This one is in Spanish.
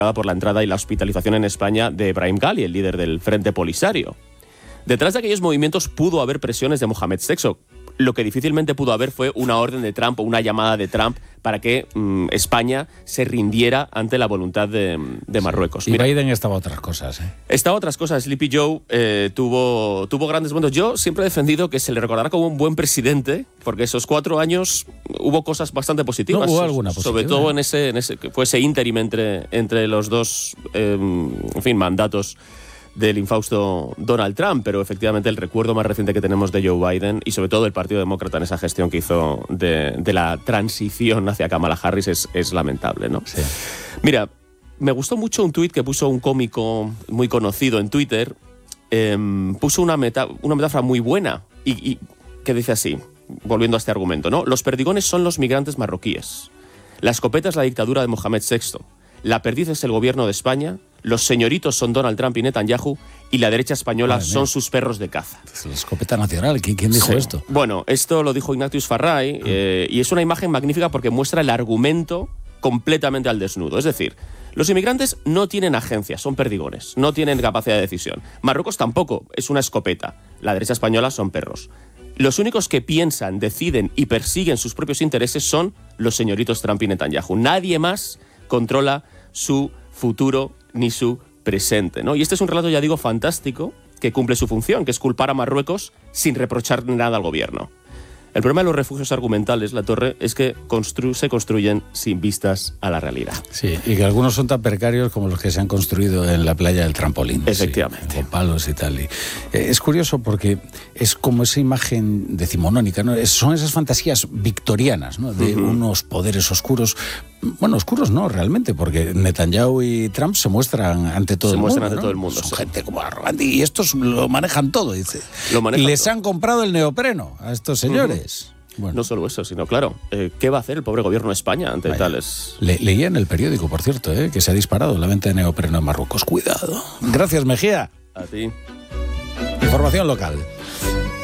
por la entrada y la hospitalización en España de Brahim Ghali, el líder del Frente Polisario. Detrás de aquellos movimientos pudo haber presiones de Mohamed VI. Lo que difícilmente pudo haber fue una orden de Trump o una llamada de Trump para que España se rindiera ante la voluntad de Marruecos. Y Biden estaba a otras cosas. Estaba a otras cosas. Sleepy Joe tuvo grandes momentos. Yo siempre he defendido que se le recordará como un buen presidente, porque esos 4 años hubo cosas bastante positivas. No, hubo alguna positiva. Sobre todo en ese que fue ese ínterim entre los dos mandatos del infausto Donald Trump, pero efectivamente el recuerdo más reciente que tenemos de Joe Biden y sobre todo el Partido Demócrata en esa gestión que hizo de la transición hacia Kamala Harris es lamentable, ¿no? Sí. Mira, me gustó mucho un tuit que puso un cómico muy conocido en Twitter. Puso una metáfora muy buena y que dice así, volviendo a este argumento, ¿no? Los perdigones son los migrantes marroquíes. La escopeta es la dictadura de Mohamed VI. La perdiz es el gobierno de España. Los señoritos son Donald Trump y Netanyahu y la derecha española son sus perros de caza. Es la escopeta nacional. ¿Quién dijo esto? Bueno, esto lo dijo Ignatius Farray y es una imagen magnífica porque muestra el argumento completamente al desnudo. Es decir, los inmigrantes no tienen agencia, son perdigones, no tienen capacidad de decisión. Marruecos tampoco, es una escopeta. La derecha española son perros. Los únicos que piensan, deciden y persiguen sus propios intereses son los señoritos Trump y Netanyahu. Nadie más controla su futuro ni su presente, ¿no? Y este es un relato, ya digo, fantástico, que cumple su función, que es culpar a Marruecos sin reprochar nada al gobierno. El problema de los refugios argumentales, La Torre, es que se construyen sin vistas a la realidad. Sí, y que algunos son tan precarios como los que se han construido en la playa del Trampolín. Efectivamente. Sí, con palos y tal. Es curioso porque es como esa imagen decimonónica, ¿no? Son esas fantasías victorianas, ¿no? De unos poderes oscuros. Bueno, oscuros no, realmente, porque Netanyahu y Trump se muestran ante todo el mundo. Se muestran ante todo el mundo. Son gente como arrogante y estos lo manejan todo, dice. Les han comprado el neopreno a estos señores. Bueno. No solo eso, sino claro, ¿qué va a hacer el pobre gobierno de España ante tales...? Leía en el periódico, por cierto, que se ha disparado la venta de neopreno en Marruecos. Cuidado. Gracias, Mejía. A ti. Información local.